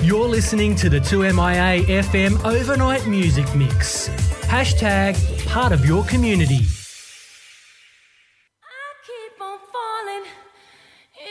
You're listening to the 2MIA FM Overnight Music Mix. Hashtag part of your community. I keep on falling.